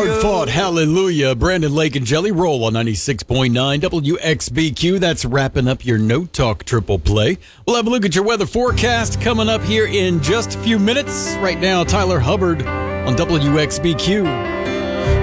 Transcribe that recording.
Hard fought, hallelujah. Brandon Lake and Jelly Roll on 96.9 WXBQ. That's wrapping up your No Talk Triple Play. We'll have a look at your weather forecast coming up here in just a few minutes. Right now, Tyler Hubbard on WXBQ.